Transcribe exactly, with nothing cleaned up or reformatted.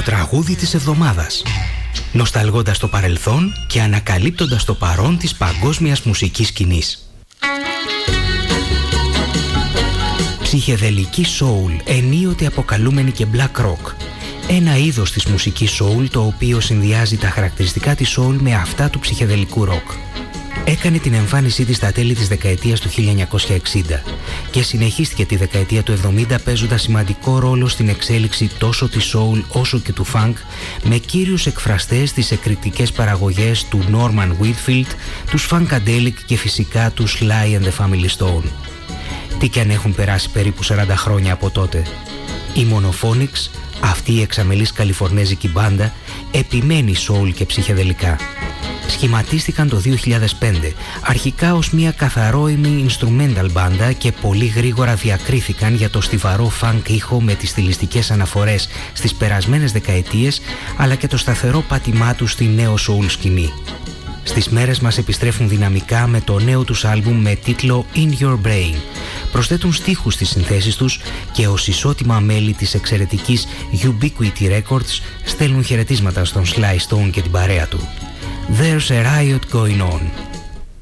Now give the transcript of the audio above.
τραγούδι της εβδομάδας. Νοσταλγώντας το παρελθόν και ανακαλύπτοντας το παρόν της παγκόσμιας μουσικής σκηνής. Ψυχεδελική soul, ενίοτε αποκαλούμενη και black rock. Ένα είδος της μουσικής soul το οποίο συνδυάζει τα χαρακτηριστικά της soul με αυτά του ψυχεδελικού rock. Έκανε την εμφάνισή της στα τέλη της δεκαετίας του χίλια εννιακόσια εξήντα και συνεχίστηκε τη δεκαετία του εβδομήντα παίζοντας σημαντικό ρόλο στην εξέλιξη τόσο της soul όσο και του funk, με κύριους εκφραστές τις εκρηκτικές παραγωγές του Norman Whitfield, τους Funkadelic και φυσικά τους Sly and the Family Stone. Τι κι αν έχουν περάσει περίπου σαράντα χρόνια από τότε. Οι Monophonics, αυτή η εξαμελής καλιφορνέζικη μπάντα, επιμένει soul και ψυχεδελικά. Σχηματίστηκαν το δύο χιλιάδες πέντε, αρχικά ως μια καθαρόιμη instrumental μπάντα και πολύ γρήγορα διακρίθηκαν για το στιβαρό funk ήχο με τις στιλιστικές αναφορές στις περασμένες δεκαετίες, αλλά και το σταθερό πάτημά τους στη νέο soul σκηνή. Στις μέρες μας επιστρέφουν δυναμικά με το νέο τους άλμπουμ με τίτλο In Your Brain. Προσθέτουν στίχους στις συνθέσεις τους και ως ισότιμα μέλη της εξαιρετικής Ubiquity Records στέλνουν χαιρετίσματα στον Sly Stone και την παρέα του. There's a riot going on.